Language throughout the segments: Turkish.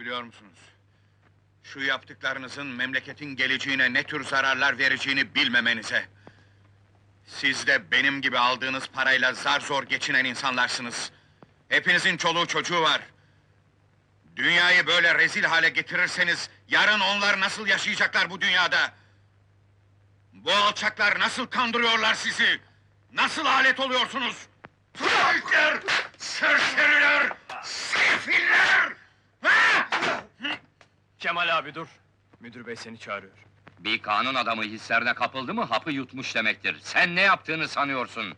biliyor musunuz? Şu yaptıklarınızın memleketin geleceğine ne tür zararlar vereceğini bilmemenize. Siz de benim gibi aldığınız parayla zar zor geçinen insanlarsınız. Hepinizin çoluğu çocuğu var. Dünyayı böyle rezil hale getirirseniz, yarın onlar nasıl yaşayacaklar bu dünyada? Bu alçaklar nasıl kandırıyorlar sizi? Nasıl alet oluyorsunuz? Traikler! Serseriler! Sefiller! Ha! Kemal abi dur! Müdür bey seni çağırıyor. Bir kanun adamı hislerine kapıldı mı hapı yutmuş demektir. Sen ne yaptığını sanıyorsun?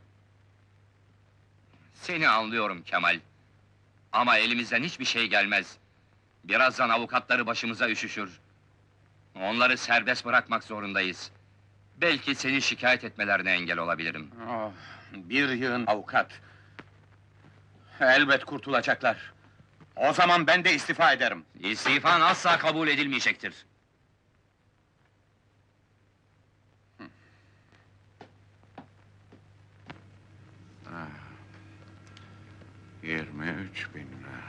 Seni anlıyorum Kemal. Ama elimizden hiçbir şey gelmez. Birazdan avukatları başımıza üşüşür. Onları serbest bırakmak zorundayız. Belki seni şikayet etmelerine engel olabilirim. Oh, bir yığın avukat. Elbet kurtulacaklar. O zaman ben de istifa ederim. İstifan asla kabul edilmeyecektir. Ah, 23 bin lira.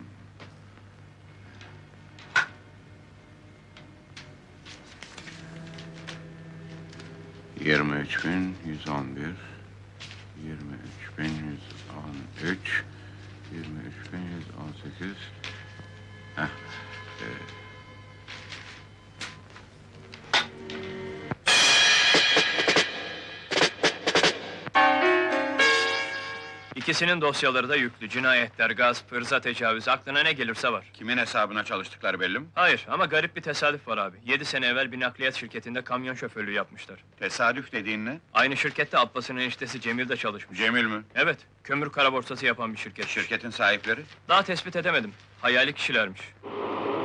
23.111, 23.113, 23.118. Heh, İkisinin dosyaları da yüklü. Cinayetler, gasp, hırza tecavüz, aklına ne gelirse var. Kimin hesabına çalıştıkları belli mi? Hayır ama garip bir tesadüf var abi. 7 sene evvel bir nakliyat şirketinde kamyon şoförlüğü yapmışlar. Tesadüf dediğin ne? Aynı şirkette Abbas'ın eniştesi Cemil de çalışmış. Cemil mi? Evet, kömür kara borsası yapan bir şirket. Şirketin sahipleri? Daha tespit edemedim. Hayali kişilermiş.